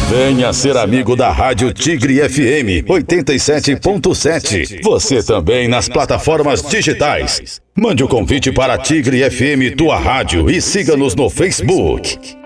Venha ser amigo da Rádio Tigre FM 87.7. Você também nas plataformas digitais. Mande o convite para a Tigre FM, tua rádio, e siga-nos no Facebook.